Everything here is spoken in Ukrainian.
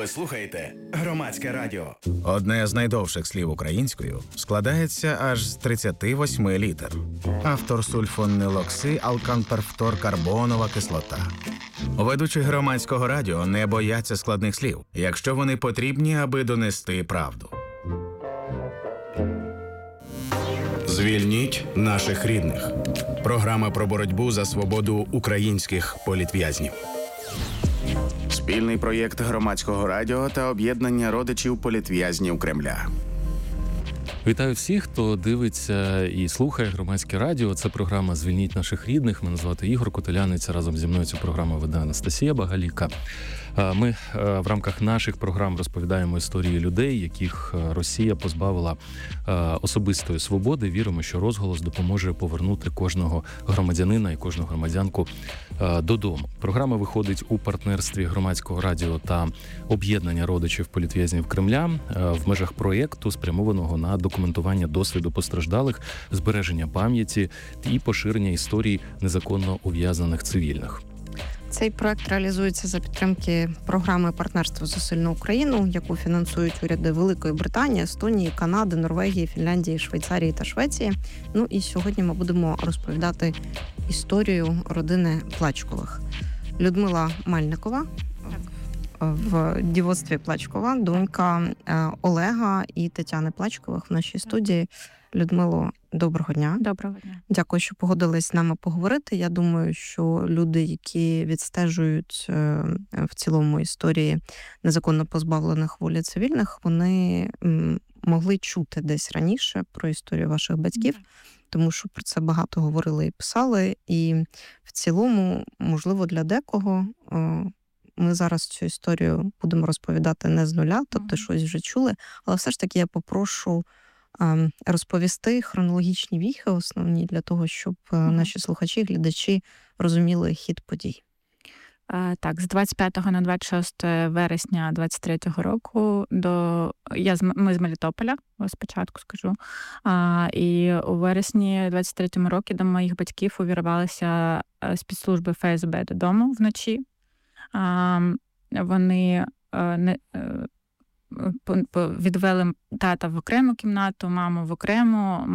Ви слухаєте Громадське радіо. Одне з найдовших слів українською складається аж з 38 літер. Автор сульфонилокси алканперфторкарбонова кислота. Ведучі Громадського радіо не бояться складних слів, якщо вони потрібні, аби донести правду. Звільніть наших рідних. Програма про боротьбу за свободу українських політв'язнів. Спільний проєкт Громадського радіо та об'єднання родичів політв'язнів Кремля. Вітаю всіх, хто дивиться і слухає Громадське радіо. Це програма «Звільніть наших рідних». Мене звати Ігор Котелянець. Разом зі мною цю програму веде Анастасія Багаліка. Ми в рамках наших програм розповідаємо історії людей, яких Росія позбавила особистої свободи. Віримо, що розголос допоможе повернути кожного громадянина і кожну громадянку додому. Програма виходить у партнерстві Громадського радіо та об'єднання родичів політв'язнів Кремля в межах проєкту, спрямованого на документування досвіду постраждалих, збереження пам'яті і поширення історій незаконно ув'язнених цивільних. Цей проект реалізується за підтримки програми «Партнерство за сильну Україну», яку фінансують уряди Великої Британії, Естонії, Канади, Норвегії, Фінляндії, Швейцарії та Швеції. Ну і сьогодні ми будемо розповідати історію родини Плачкових. Людмила Мельникова, в дівоцтві Плачкова, донька Олега і Тетяни Плачкових в нашій студії. Людмило, доброго дня. Доброго дня. Дякую, що погодились з нами поговорити. Я думаю, що люди, які відстежують в цілому історії незаконно позбавлених волі цивільних, вони могли чути десь раніше про історію ваших батьків, тому що про це багато говорили і писали. І в цілому, можливо, для декого ми зараз цю історію будемо розповідати не з нуля, тобто щось вже чули, але все ж таки я попрошу розповісти хронологічні віхи основні для того, щоб наші слухачі, глядачі розуміли хід подій. Так, з 25 на 26 вересня 23-го року ми з Мелітополя, спочатку скажу. І у вересні 23-му році до моїх батьків увірвалися спецслужби ФСБ додому вночі. Вони відвели тата в окрему кімнату, маму в окрему.